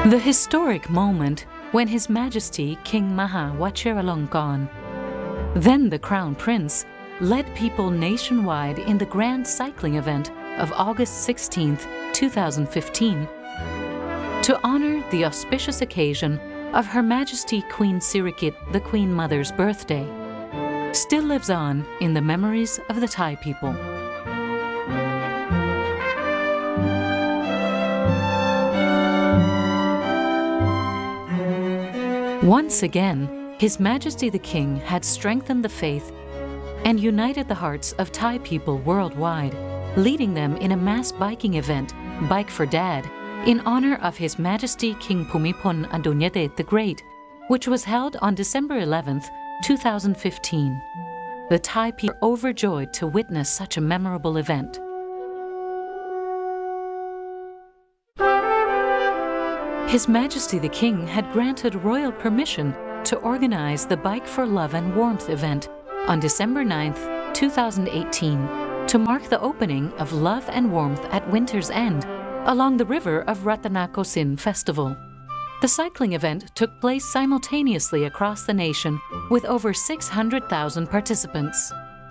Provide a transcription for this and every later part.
The historic moment when His Majesty King Maha Vajiralongkorn, then the Crown Prince, led people nationwide in the grand cycling event of August 16, 2015, to honor the auspicious occasion of Her Majesty Queen Sirikit, the Queen Mother's birthday, still lives on in the memories of the Thai people. Once again, His Majesty the King had strengthened the faith and united the hearts of Thai people worldwide, leading them in a mass biking event, Bike for Dad, in honor of His Majesty King Bhumibol Adulyadej the Great, which was held on December 11, 2015. The Thai people were overjoyed to witness such a memorable event. His Majesty the King had granted royal permission to organize the Bike for Love and Warmth event on December 9, 2018, to mark the opening of Love and Warmth at Winter's End along the river of Ratanakosin Festival. The cycling event took place simultaneously across the nation with over 600,000 participants.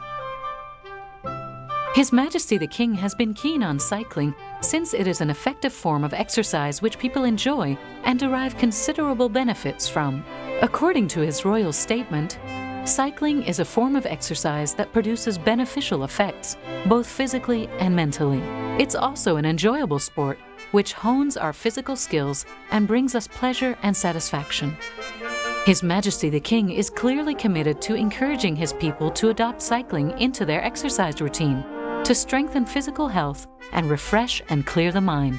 His Majesty the King has been keen on cycling since it is an effective form of exercise which people enjoy and derive considerable benefits from. According to his royal statement, cycling is a form of exercise that produces beneficial effects, both physically and mentally. It's also an enjoyable sport which hones our physical skills and brings us pleasure and satisfaction. His Majesty the King is clearly committed to encouraging his people to adopt cycling into their exercise routine, to strengthen physical health and refresh and clear the mind.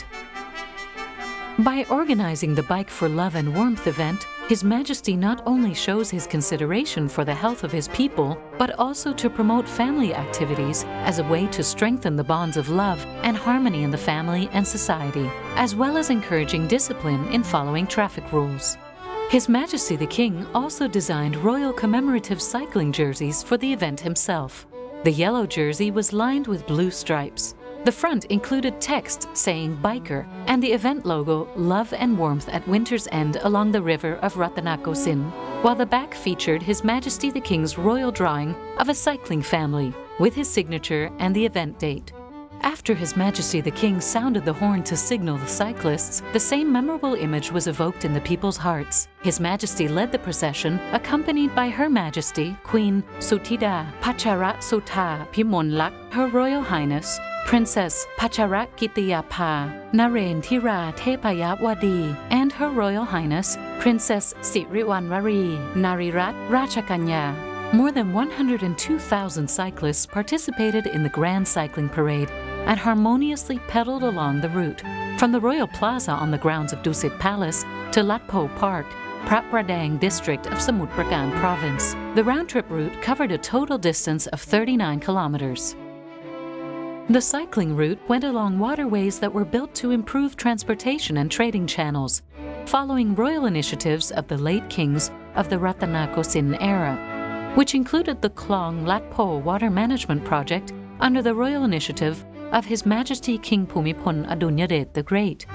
By organizing the Bike for Love and Warmth event, His Majesty not only shows his consideration for the health of his people, but also to promote family activities as a way to strengthen the bonds of love and harmony in the family and society, as well as encouraging discipline in following traffic rules. His Majesty the King also designed royal commemorative cycling jerseys for the event himself. The yellow jersey was lined with blue stripes. The front included text saying Biker and the event logo Love and Warmth at Winter's End along the river of Ratanakosin, while the back featured His Majesty the King's royal drawing of a cycling family with his signature and the event date. After His Majesty the King sounded the horn to signal the cyclists, the same memorable image was evoked in the people's hearts. His Majesty led the procession, accompanied by Her Majesty Queen Suthida Pacharasutha Pimonlak, Her Royal Highness Princess Pacharakitiyapha Narendra Tepayawadi, and Her Royal Highness Princess Siriwanwari Narirat Rachakanya. More than 102,000 cyclists participated in the Grand Cycling Parade and harmoniously pedaled along the route, from the Royal Plaza on the grounds of Dusit Palace to Lat Po Park, Phra Pradang district of Samut Prakan province. The round-trip route covered a total distance of 39 kilometers. The cycling route went along waterways that were built to improve transportation and trading channels, following royal initiatives of the late kings of the Ratanakosin era, which included the Klong Lat Po Water Management Project under the royal initiative of His Majesty King Bhumibol Adulyadej the Great.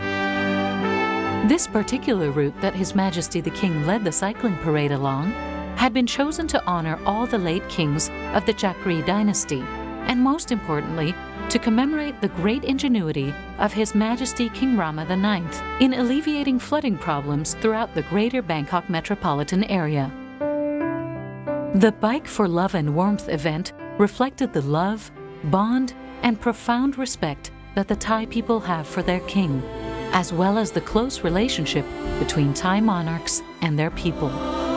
This particular route that His Majesty the King led the cycling parade along had been chosen to honor all the late kings of the Chakri dynasty, and most importantly, to commemorate the great ingenuity of His Majesty King Rama IX in alleviating flooding problems throughout the greater Bangkok metropolitan area. The Bike for Love and Warmth event reflected the love, bond, and profound respect that the Thai people have for their king, as well as the close relationship between Thai monarchs and their people.